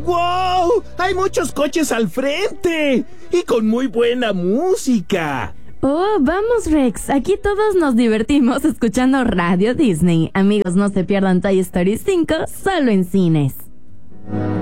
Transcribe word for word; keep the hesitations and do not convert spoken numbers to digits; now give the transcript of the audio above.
¡Wow! Hay muchos coches al frente y con muy buena música. Oh, vamos Rex, aquí todos nos divertimos escuchando Radio Disney. Amigos, no se pierdan Toy Story cinco solo en cines.